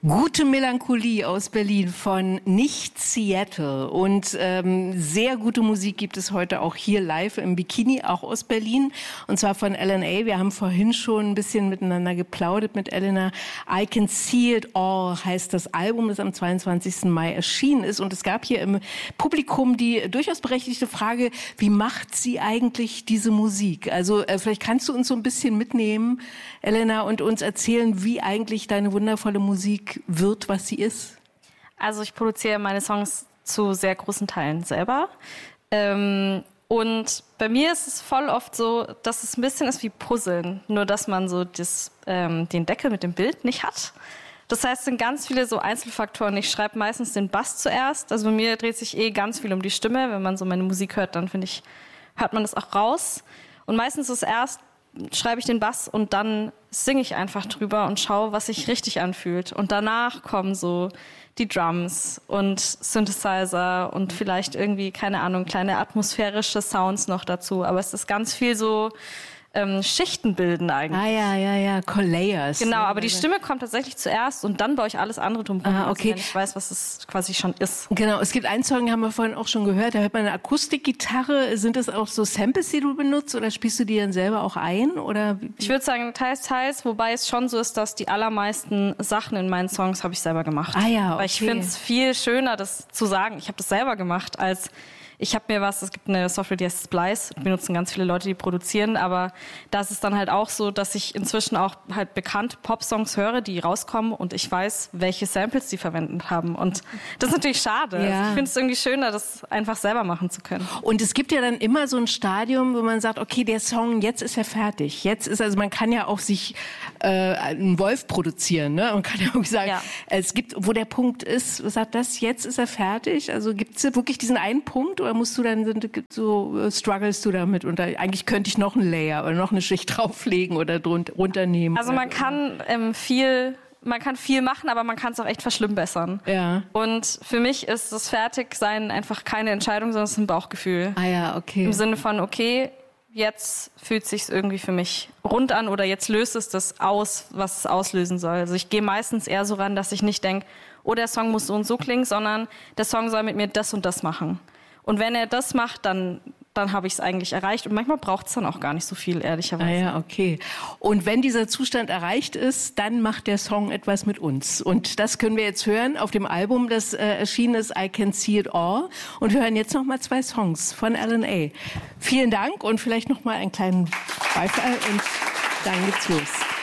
Gute Melancholie aus Berlin von Nicht Seattle. Und sehr gute Musik gibt es heute auch hier live im Bikini, auch aus Berlin. Und zwar von LNA. Wir haben vorhin schon ein bisschen miteinander geplaudert mit Elena. I Can See It All heißt das Album, das am 22. Mai erschienen ist. Und es gab hier im Publikum die durchaus berechtigte Frage, wie macht sie eigentlich diese Musik? Also vielleicht kannst du uns so ein bisschen mitnehmen, Elena, und uns erzählen, wie eigentlich deine wundervolle Musik wird, was sie ist. Also ich produziere meine Songs zu sehr großen Teilen selber. Und bei mir ist es voll oft so, dass es ein bisschen ist wie Puzzeln, nur dass man so den Deckel mit dem Bild nicht hat. Das heißt, es sind ganz viele so Einzelfaktoren. Ich schreibe meistens den Bass zuerst. Also bei mir dreht sich ganz viel um die Stimme. Wenn man so meine Musik hört, dann finde ich, hört man das auch raus. Und meistens ist erst schreibe ich den Bass und dann singe ich einfach drüber und schaue, was sich richtig anfühlt. Und danach kommen so die Drums und Synthesizer und vielleicht irgendwie, keine Ahnung, kleine atmosphärische Sounds noch dazu. Aber es ist ganz viel so Schichten bilden eigentlich. Ja, Layers. Genau, aber die Stimme kommt tatsächlich zuerst und dann baue ich alles andere drumherum, okay. wenn ich weiß, was es quasi schon ist. Genau, es gibt einen Song, haben wir vorhin auch schon gehört, da hört man eine Akustikgitarre. Sind das auch so Samples, die du benutzt oder spielst du die dann selber auch ein? Oder? Ich würde sagen, teils, wobei es schon so ist, dass die allermeisten Sachen in meinen Songs habe ich selber gemacht. Okay. Weil ich finde es viel schöner, das zu sagen, ich habe das selber gemacht, als ich habe mir es gibt eine Software, die heißt Splice, benutzen ganz viele Leute, die produzieren, aber da ist es dann halt auch so, dass ich inzwischen auch halt bekannte Pop-Songs höre, die rauskommen und ich weiß, welche Samples die verwendet haben und das ist natürlich schade. Ja. Also ich finde es irgendwie schöner, das einfach selber machen zu können. Und es gibt ja dann immer so ein Stadium, wo man sagt, okay, der Song, jetzt ist er fertig. Also man kann ja auch sich einen Wolf produzieren, ne? Man kann ja auch sagen, es gibt, wo der Punkt ist, sagt das, jetzt ist er fertig. Also gibt es wirklich diesen einen Punkt? Oder musst du dann, struggles du damit? Und eigentlich könnte ich noch ein Layer oder noch eine Schicht drauflegen oder runternehmen. Also man kann viel machen, aber man kann es auch echt verschlimmbessern. Ja. Und für mich ist das Fertigsein einfach keine Entscheidung, sondern es ist ein Bauchgefühl. Okay. Im Sinne von, okay, jetzt fühlt es sich irgendwie für mich rund an oder jetzt löst es das aus, was es auslösen soll. Also ich gehe meistens eher so ran, dass ich nicht denke, oh, der Song muss so und so klingen, sondern der Song soll mit mir das und das machen. Und wenn er das macht, dann habe ich es eigentlich erreicht. Und manchmal braucht es dann auch gar nicht so viel, ehrlicherweise. Okay. Und wenn dieser Zustand erreicht ist, dann macht der Song etwas mit uns. Und das können wir jetzt hören auf dem Album, das erschienen ist, I Can See It All. Und wir hören jetzt noch mal 2 Songs von LNA. Vielen Dank und vielleicht noch mal einen kleinen Beifall und dann geht's los.